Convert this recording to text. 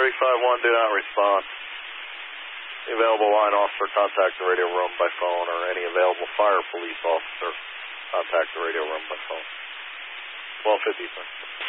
351, do not respond. The available line officer, contact the radio room by phone, or any available fire police officer, contact the radio room by phone. 1250, sir.